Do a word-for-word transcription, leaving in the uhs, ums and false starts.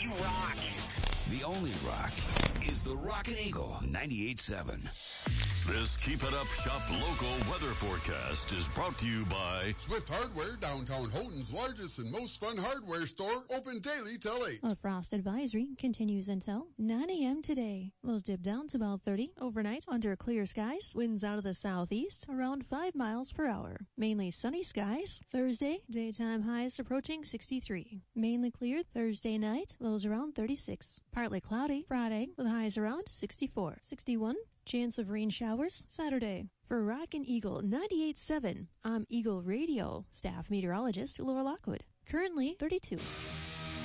You rock. The only rock is the Rockin' Eagle ninety-eight point seven. This Keep It Up Shop local weather forecast is brought to you by Swift Hardware, downtown Houghton's largest and most fun hardware store, open daily till eight. A frost advisory continues until nine a.m. today. Lows dip down to about thirty overnight under clear skies. Winds out of the southeast around five miles per hour. Mainly sunny skies. Thursday, daytime highs approaching sixty-three. Mainly clear Thursday night, lows around thirty-six. Partly cloudy Friday with highs around sixty-four. sixty-one. Chance of rain showers Saturday. For Rockin' Eagle ninety-eight point seven, I'm Eagle Radio staff meteorologist Laura Lockwood. Currently thirty-two.